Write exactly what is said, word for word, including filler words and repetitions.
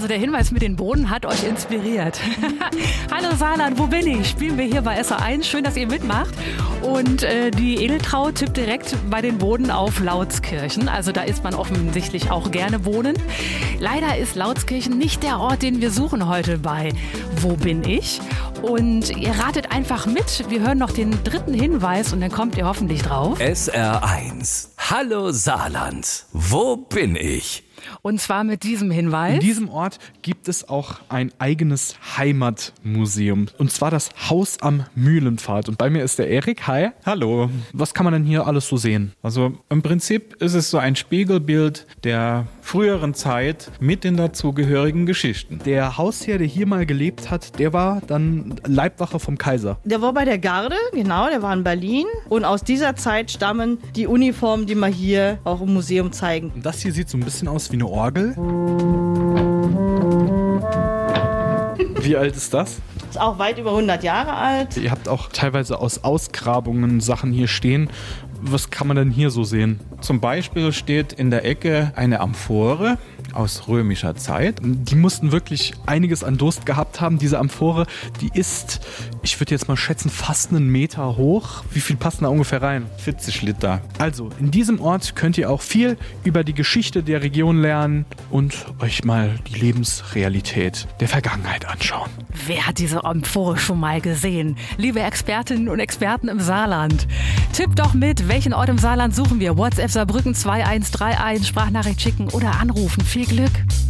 Also der Hinweis mit den Bohnen hat euch inspiriert. Hallo Saarland, wo bin ich? Spielen wir hier bei S R eins. Schön, dass ihr mitmacht. Und äh, die Edeltraut tippt direkt bei den Bohnen auf Lautskirchen. Also da ist man offensichtlich auch gerne wohnen. Leider ist Lautskirchen nicht der Ort, den wir suchen heute bei Wo bin ich? Und ihr ratet einfach mit. Wir hören noch den dritten Hinweis und dann kommt ihr hoffentlich drauf. S R eins. Hallo Saarland. Wo bin ich? Und zwar mit diesem Hinweis. In diesem Ort gibt es auch ein eigenes Heimatmuseum. Und zwar das Haus am Mühlenpfad. Und bei mir ist der Erik. Hi. Hallo. Was kann man denn hier alles so sehen? Also im Prinzip ist es so ein Spiegelbild der früheren Zeit mit den dazugehörigen Geschichten. Der Hausherr, der hier mal gelebt hat, der war dann Leibwache vom Kaiser. Der war bei der Garde, genau, der war in Berlin. Und aus dieser Zeit stammen die Uniformen, die wir hier auch im Museum zeigen. Und das hier sieht so ein bisschen aus wie eine Orgel. Wie alt ist das? Ist auch weit über hundert Jahre alt. Ihr habt auch teilweise aus Ausgrabungen Sachen hier stehen. Was kann man denn hier so sehen? Zum Beispiel steht in der Ecke eine Amphore aus römischer Zeit. Die mussten wirklich einiges an Durst gehabt haben. Diese Amphore, die ist, ich würde jetzt mal schätzen, fast einen Meter hoch. Wie viel passen da ungefähr rein? vierzig Liter. Also, in diesem Ort könnt ihr auch viel über die Geschichte der Region lernen und euch mal die Lebensrealität der Vergangenheit anschauen. Wer hat diese Amphore schon mal gesehen? Liebe Expertinnen und Experten im Saarland, tippt doch mit, welchen Ort im Saarland suchen wir? WhatsApp Saarbrücken zwei eins drei eins, Sprachnachricht schicken oder anrufen. Viel Glück!